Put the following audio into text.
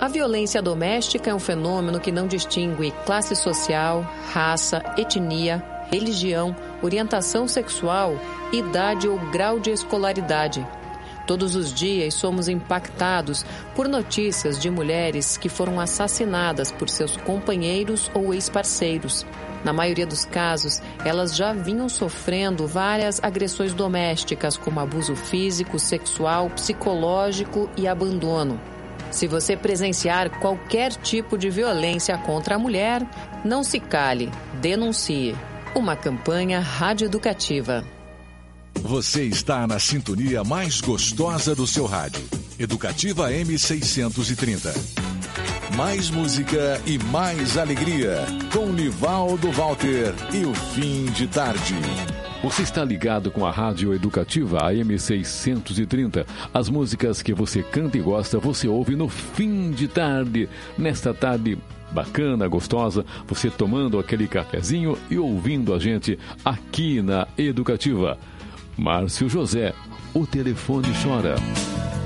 A violência doméstica é um fenômeno que não distingue classe social, raça, etnia, religião, orientação sexual, idade ou grau de escolaridade. Todos os dias somos impactados por notícias de mulheres que foram assassinadas por seus companheiros ou ex-parceiros. Na maioria dos casos, elas já vinham sofrendo várias agressões domésticas, como abuso físico, sexual, psicológico e abandono. Se você presenciar qualquer tipo de violência contra a mulher, não se cale, denuncie. Uma campanha radioeducativa. Você está na sintonia mais gostosa do seu rádio. Educativa M630. Mais música e mais alegria. Com Nivaldo Walter e o Fim de Tarde. Você está ligado com a Rádio Educativa AM630. As músicas que você canta e gosta, você ouve no fim de tarde. Nesta tarde bacana, gostosa, você tomando aquele cafezinho e ouvindo a gente aqui na Educativa. Márcio José, o telefone chora.